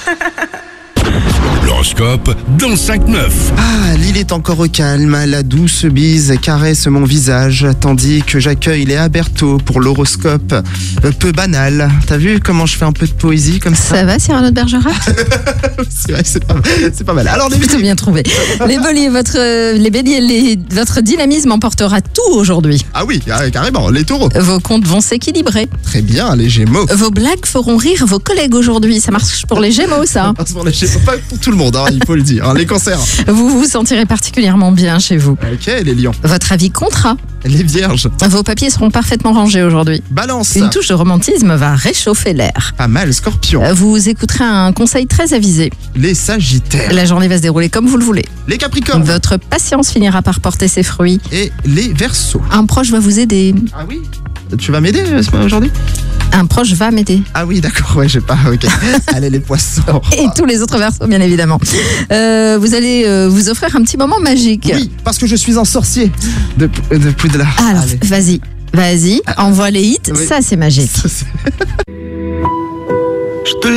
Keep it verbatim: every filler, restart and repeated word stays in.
L'horoscope dans cinq neuf. Ah, l'île est encore au calme, la douce bise caresse mon visage, tandis que j'accueille Léa Berthaud pour l'horoscope euh, peu banal. T'as vu comment je fais un peu de poésie comme ça? Ça va, Cyrano de Bergerac? C'est vrai, c'est pas, c'est pas mal. Alors les Plutôt bien trouvé. Les béliers, votre, euh, les béliers, les- votre dynamisme emportera tout aujourd'hui. Ah oui, ah, carrément, les taureaux. Vos comptes vont s'équilibrer. Très bien, les gémeaux. Vos blagues feront rire vos collègues aujourd'hui. Ça marche pour les gémeaux, ça. Parce pour les gémeaux, pas pour tout le monde, hein, il faut le dire. hein. Les cancers. Vous vous sentirez particulièrement bien chez vous. Ok, les lions. Votre avis comptera. Les vierges. Vos papiers seront parfaitement rangés aujourd'hui. Balance. Une touche de romantisme va réchauffer l'air. Pas mal, scorpion. Vous écouterez un conseil très avisé. Les sagittaires. La journée va se dérouler comme vous le voulez. Les capricornes. Votre patience finira par porter ses fruits. Et les verseaux. Un proche va vous aider. Ah oui. Tu vas m'aider euh, aujourd'hui? Un proche va m'aider. Ah oui, d'accord, ouais, j'ai pas. Ok. Allez, les poissons. Et tous les autres versos, bien évidemment. Euh, vous allez euh, vous offrir un petit moment magique. Oui, parce que je suis un sorcier de, de Poudlard. Alors, Allez. vas-y, vas-y, envoie les hits, Oui. ça c'est magique. Ça, c'est- Je te